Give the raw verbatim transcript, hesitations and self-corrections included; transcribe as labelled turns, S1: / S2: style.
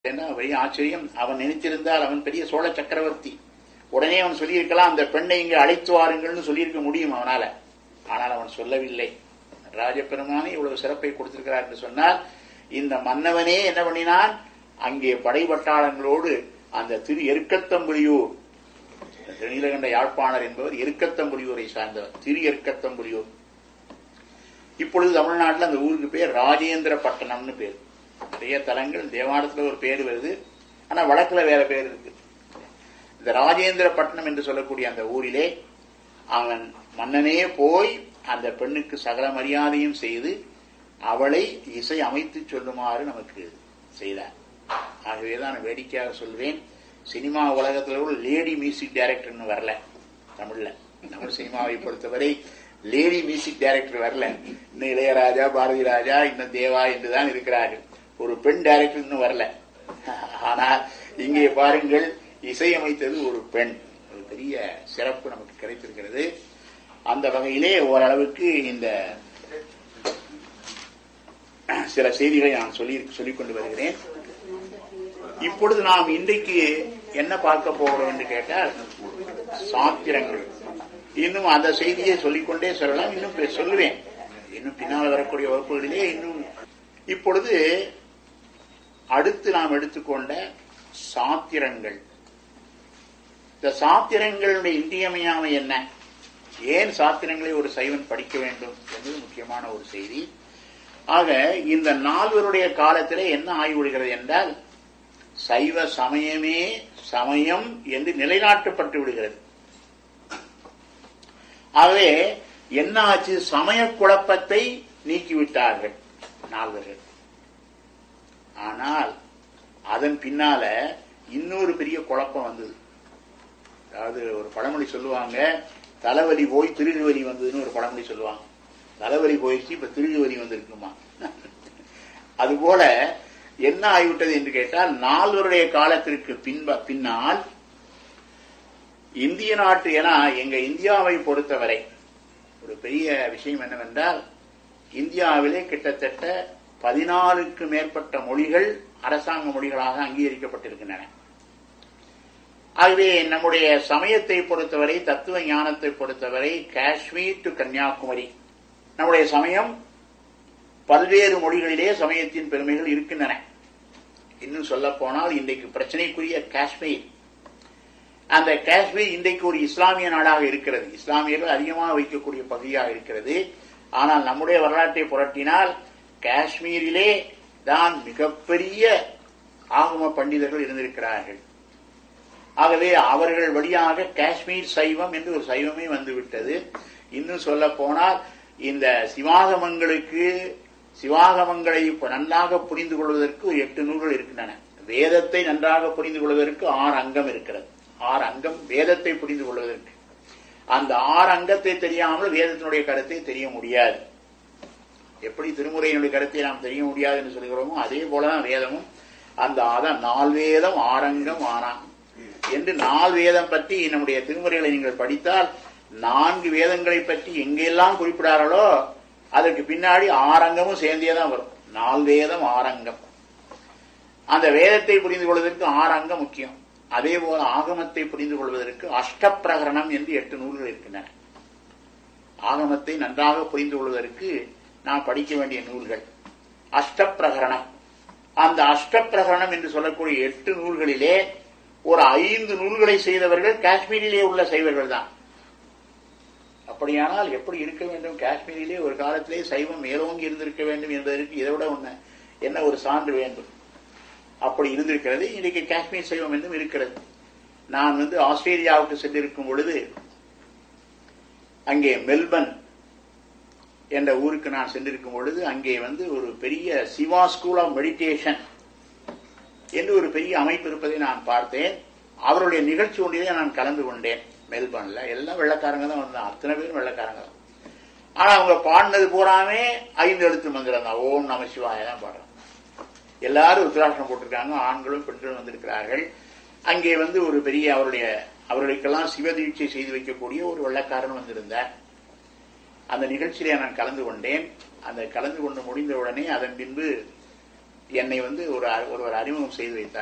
S1: பெரிய ஆச்சரியம். அவன் நினைத்திருந்தால் அவன் பெரிய சோழ சக்கரவர்த்தி. உடனே அவன் சொல்லியிருக்கலாம், அந்த பெண்ணை இங்கு அழைத்து வாருங்கள்னு சொல்லியிருக்க முடியும் அவனால. ஆனால் அவன் சொல்லவில்லை. ராஜபெருமானே இவ்வளவு சிறப்பை கொடுத்திருக்கிறார் என்று சொன்னால், இந்த மன்னவனே என்ன பண்ணினான், அங்கே படை பட்டாளங்களோடு அந்த திரு எருக்கத்தம்புலியூர், நீலகண்ட யாழ்ப்பாணர் என்பவர் எருக்கத்தம்புலியூரை சார்ந்தவர், திரு எருக்கத்தம்புலியூர். இப்பொழுது தமிழ்நாட்டில் அந்த ஊருக்கு பேர் ராஜேந்திர பட்டணம்னு பேர். நிறைய தலங்கள் தேவாரத்தில் ஒரு பேர் வருது, ஆனா வழக்குல வேற பேர் இருக்கு. இந்த ராஜேந்திர பட்டணம் என்று சொல்லக்கூடிய அந்த ஊரிலே அவன் மன்னனே போய் அந்த பெண்ணுக்கு சகல மரியாதையும் செய்து அவளை இசை அமைத்து சொல்லுமாறு நமக்கு செய்தார். ஆகவேதான் வேடிக்கையாக சொல்வேன், சினிமா உலகத்தில் கூட லேடி மியூசிக் டைரக்டர்னு வரல தமிழ்ல. தமிழ் சினிமாவை பொறுத்தவரை லேடி மியூசிக் டைரக்டர் வரல. இன்னும் இளையராஜா, பாரதி ராஜா, இன்னும் தேவா என்றுதான் இருக்கிறார்கள். ஒரு பெண் டைரக்டர் இன்னும் வரல. ஆனால் இங்கே பாருங்கள், இசையமைத்தது ஒரு பெண். ஒரு பெரிய சிறப்பு நமக்கு கிடைத்திருக்கிறது. அந்த வகையிலே ஓரளவுக்கு இந்த சில செய்திகளை நான் சொல்லி சொல்லிக் கொண்டு வருகிறேன். இப்பொழுது நாம் இன்றைக்கு என்ன பார்க்க போகிறோம் என்று கேட்டால், சாத்திரங்கள். இன்னும் அந்த செய்தியை சொல்லிக்கொண்டே சொல்லலாம், இன்னும் சொல்லுவேன். இன்னும் பின்னால் வரக்கூடிய வகுப்புகளிலே இன்னும். இப்பொழுது அடுத்து நாம் எடுத்துக்கொண்ட சாத்திரங்கள். இந்த சாத்திரங்களுடைய இன்றியமையாமை என்ன, ஏன் சாத்திரங்களை ஒரு சைவன் படிக்க வேண்டும் என்பது முக்கியமான ஒரு செய்தி. ஆக இந்த நால்வருடைய காலத்திலே என்ன ஆகிவிடுகிறது என்றால், சைவ சமயமே சமயம் என்று நிலைநாட்டப்பட்டு விடுகிறது. ஆகவே என்ன ஆச்சு, சமய குழப்பத்தை நீக்கிவிட்டார்கள் நால்வர்கள். ஆனால் அதன் பின்னால இன்னொரு பெரிய குழப்பம் வந்தது. அதாவது ஒரு பழமொழி சொல்லுவாங்க, தலைவலி போய் திருகுவலி வந்ததுன்னு ஒரு பழமொழி சொல்லுவாங்க. தலைவலி போயிடுச்சு, இப்ப திருகுவலி வந்திருக்குமா. அதுபோல என்ன ஆகிவிட்டது என்று கேட்டால், நால்வருடைய காலத்திற்கு பின்ப பின்னால் இந்திய நாட்டு, ஏன்னா எங்க இந்தியாவை பொறுத்தவரை ஒரு பெரிய விஷயம் என்னவென்றால், இந்தியாவிலே கிட்டத்தட்ட பதினாலுக்கு மேற்பட்ட மொழிகள் அரசாங்க மொழிகளாக அங்கீகரிக்கப்பட்டிருக்கின்றன. ஆகவே நம்முடைய சமயத்தை பொறுத்தவரை, தத்துவ ஞானத்தை பொறுத்தவரை, காஷ்மீர் டு கன்னியாகுமரி நம்முடைய சமயம் பல்வேறு மொழிகளிலே சமயத்தின் பெருமைகள் இருக்கின்றன. இன்னும் சொல்ல போனால், இன்றைக்கு பிரச்சனைக்குரிய காஷ்மீர், அந்த காஷ்மீர் இன்றைக்கு ஒரு இஸ்லாமிய நாடாக இருக்கிறது. இஸ்லாமியர்கள் அதிகமாக வைக்கக்கூடிய பகுதியாக இருக்கிறது. ஆனால் நம்முடைய வரலாற்றை புரட்டினால், காஷ்மீரிலே தான் மிகப்பெரிய ஆகம பண்டிதர்கள் இருந்திருக்கிறார்கள். ஆகவே அவர்கள் வழியாக காஷ்மீர் சைவம் என்று ஒரு சைவமே வந்துவிட்டது. இன்னும் சொல்ல போனால், இந்த சிவாகமங்களுக்கு சிவாகமங்களை நன்றாக புரிந்து கொள்வதற்கு எட்டு நூல்கள் இருக்கின்றன. வேதத்தை நன்றாக புரிந்து கொள்வதற்கு ஆறு அங்கம் இருக்கிறது. ஆறு அங்கம் வேதத்தை புரிந்து கொள்வதற்கு. அந்த ஆறு அங்கத்தை தெரியாமல் வேதத்தினுடைய கருத்தை தெரிய முடியாது. எப்படி திருமுறையினுடைய கருத்தை நாம் தெரிய முடியாது என்று சொல்கிறோமோ, அதே போலதான் வேதமும். அந்த அதான் நால் வேதம் ஆறங்கம் ஆறாம் என்று நால் வேதம் பற்றி நம்முடைய திருமுறைகளை நீங்கள் படித்தால், நான்கு வேதங்களை பற்றி எங்கெல்லாம் குறிப்பிடார்களோ அதற்கு பின்னாடி ஆறங்கமும் சேர்ந்தேதான் வரும். நால் வேதம் ஆறங்கம். அந்த வேதத்தை புரிந்து கொள்வதற்கு ஆறங்கம் முக்கியம். அதே போல ஆகமத்தை புரிந்து கொள்வதற்கு அஷ்டப்பிரகரணம் என்று எட்டு நூல்கள் இருக்கின்றன. ஆகமத்தை நன்றாக புரிந்து கொள்வதற்கு நாம் படிக்க வேண்டிய நூல்கள் அஷ்டப்பிரகரணம். அந்த அஷ்டப்பிரகரணம் என்று சொல்லக்கூடிய எட்டு நூல்களிலே ஒரு ஐந்து நூல்களை செய்தவர்கள் காஷ்மீரிலே உள்ள சைவர்கள் தான். அப்படியானால் எப்படி இருக்க வேண்டும், காஷ்மீரிலே ஒரு காலத்திலே சைவம் மேலோங்கி இருந்திருக்க வேண்டும் என்பதற்கு இதை விட ஒண்ணு என்ன ஒரு சான்று வேண்டும். அப்படி இருந்திருக்கிறது. இன்றைக்கு காஷ்மீர் சைவம் என்றும் இருக்கிறது. நான் வந்து ஆஸ்திரேலியாவுக்கு சென்றிருக்கும் பொழுது, அங்கே மெல்பர்ன் என்ற ஊருக்கு நான் சென்றிருக்கும் பொழுது, அங்கே வந்து ஒரு பெரிய சிவா ஸ்கூல் ஆஃப் மெடிடேஷன் என்று ஒரு பெரிய அமைப்பு இருப்பதை நான் பார்த்தேன். அவருடைய நிகழ்ச்சி ஒன்றிலே நான் கலந்து கொண்டேன். மெல்பர்ன்ல எல்லாம் வெள்ளக்காரங்க தான் வந்தாங்க, அத்தனை பேரும் வெள்ளக்காரங்க தான். ஆனா அவங்க பாடினது பூராமே ஐந்து எழுத்து மந்திரம் தான், ஓம் நம சிவாய தான் பாடுறாங்க. எல்லாரும் ருத்ராட்சம் போட்டிருக்காங்க, ஆண்களும் பெண்களும் வந்திருக்கிறார்கள். அங்கே வந்து ஒரு பெரிய அவருடைய அவர்களுக்கெல்லாம் சிவதீட்சை செய்து வைக்கக்கூடிய ஒரு வெள்ளக்காரன் வந்திருந்தார். அந்த நிகழ்ச்சியிலே நான் கலந்து கொண்டேன். அந்த கலந்து கொண்டு முடிந்த உடனே அதன் பின்பு என்னை வந்து ஒரு ஒருவர் அறிமுகம் செய்து வைத்தார்.